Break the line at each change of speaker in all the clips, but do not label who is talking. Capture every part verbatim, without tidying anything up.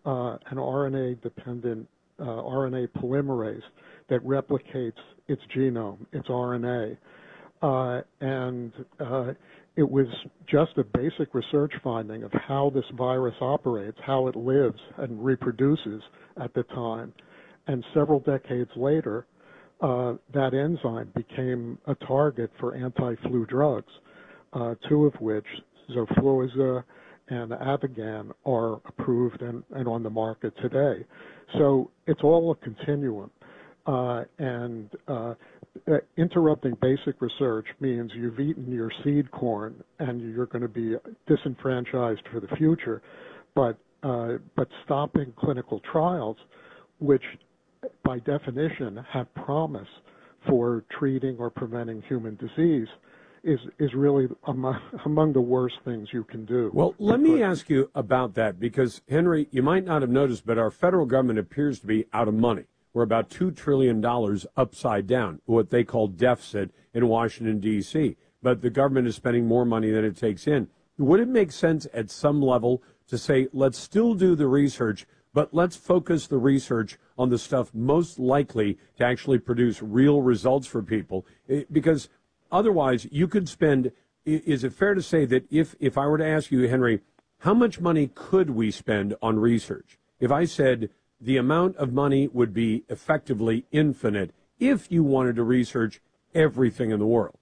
uh, an R N A-dependent uh, R N A polymerase that replicates its genome, its R N A. Uh, and uh, it was just a basic research finding of how this virus operates, how it lives and reproduces at the time. And several decades later, uh, that enzyme became a target for anti-flu drugs, uh, two of which, Xofluza and Avigan, are approved and, and on the market today. So it's all a continuum. Uh, and uh, uh, interrupting basic research means you've eaten your seed corn and you're going to be disenfranchised for the future. But, uh, but stopping clinical trials, which by definition have promise for treating or preventing human disease, is is really among, among the worst things you can do.
Well, let me ask you about that, because, Henry, you might not have noticed, but our federal government appears to be out of money. We're about two trillion dollars upside down, what they call deficit in Washington, D C, but the government is spending more money than it takes in. Would it make sense at some level to say, let's still do the research, but let's focus the research on the stuff most likely to actually produce real results for people? Because otherwise, you could spend, is it fair to say that if, if I were to ask you, Henry, how much money could we spend on research? If I said the amount of money would be effectively infinite if you wanted to research everything in the world.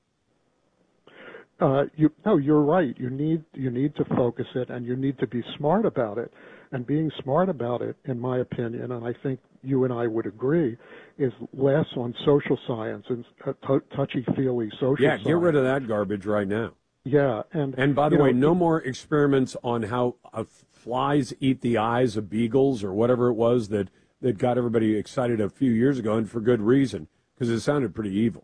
Uh, you, no, you're right. You need you need to focus it, and you need to be smart about it. And being smart about it, in my opinion, and I think you and I would agree, is less on social science and uh, t- touchy-feely social
yeah,
science.
Yeah, get rid of that garbage right now.
Yeah, and
and by the way,
know,
no more experiments on how uh, flies eat the eyes of beagles or whatever it was that, that got everybody excited a few years ago, and for good reason, because it sounded pretty evil.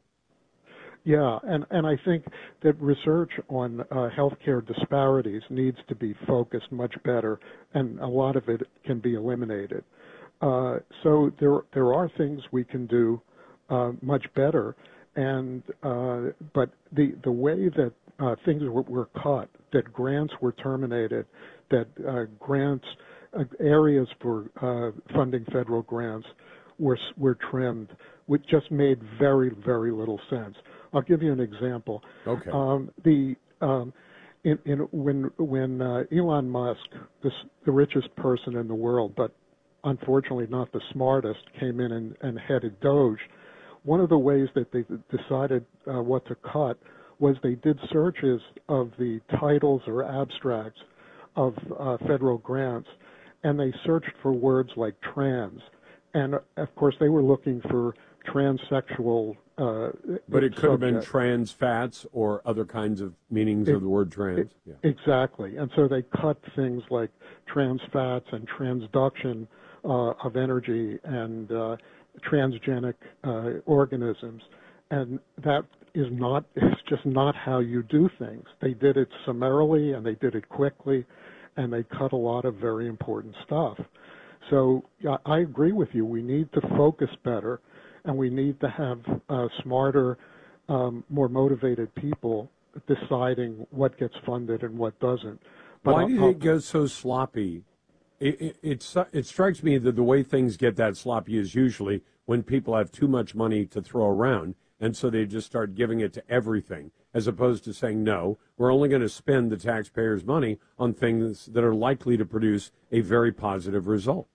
Yeah, and, and I think that research on uh, healthcare disparities needs to be focused much better, and a lot of it can be eliminated. Uh, so there there are things we can do uh, much better, and uh, but the the way that uh, things were, were cut, that grants were terminated, that uh, grants uh, areas for uh, funding federal grants were were trimmed, which just made very very little sense. I'll give you an example.
Okay.
Um, the um, in, in when when uh, Elon Musk, this, the richest person in the world, but unfortunately not the smartest, came in and, and headed Doge, one of the ways that they decided uh, what to cut was they did searches of the titles or abstracts of uh, federal grants, and they searched for words like trans. And, of course, they were looking for transsexual uh,
But it could
subject.
have been trans fats or other kinds of meanings
it,
of the word trans.
It,
yeah.
Exactly. And so they cut things like trans fats and transduction uh, of energy and uh, transgenic uh, organisms. And that is not, it's just not how you do things. They did it summarily and they did it quickly, and they cut a lot of very important stuff. So yeah, I agree with you. We need to focus better, and we need to have uh, smarter, um, more motivated people deciding what gets funded and what doesn't.
But Why do you think it goes so sloppy? It, it, it, it strikes me that the way things get that sloppy is usually when people have too much money to throw around, and so they just start giving it to everything, as opposed to saying, no, we're only going to spend the taxpayers' money on things that are likely to produce a very positive result.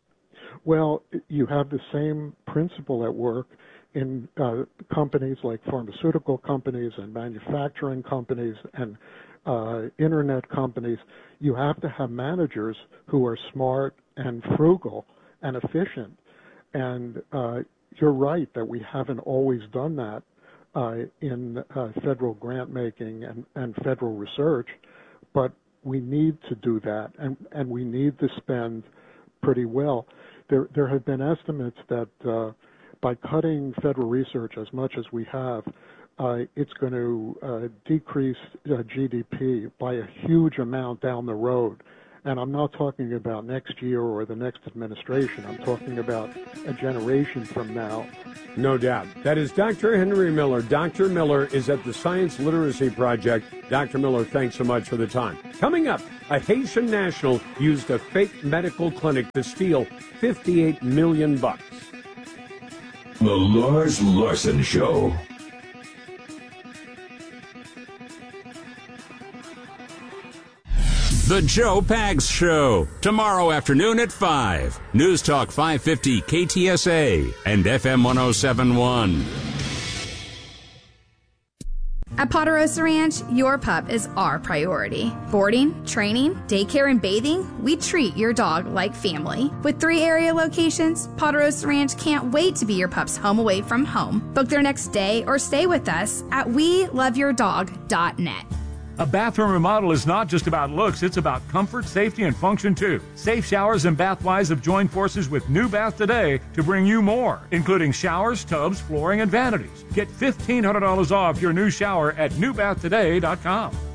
Well, you have the same principle at work in uh, companies like pharmaceutical companies and manufacturing companies and uh, internet companies. You have to have managers who are smart and frugal and efficient. And uh, you're right that we haven't always done that uh, in uh, federal grant making and, and federal research, but we need to do that, and, and we need to spend pretty well. There, there have been estimates that uh, by cutting federal research as much as we have, uh, it's going to uh, decrease uh, G D P by a huge amount down the road. And I'm not talking about next year or the next administration. I'm talking about a generation from now.
No doubt. That is Doctor Henry Miller. Doctor Miller is at the Science Literacy Project. Doctor Miller, thanks so much for the time. Coming up, a Haitian national used a fake medical clinic to steal fifty-eight million bucks.
The Lars Larson Show.
The Joe Pags Show, tomorrow afternoon at five. News Talk five fifty K T S A and F M one oh seven point one.
At Ponderosa Ranch, your pup is our priority. Boarding, training, daycare, and bathing, we treat your dog like family. With three area locations, Ponderosa Ranch can't wait to be your pup's home away from home. Book their next day or stay with us at we love your dog dot net.
A bathroom remodel is not just about looks, it's about comfort, safety, and function too. Safe Showers and Bathwise have joined forces with New Bath Today to bring you more, including showers, tubs, flooring, and vanities. Get fifteen hundred dollars off your new shower at new bath today dot com.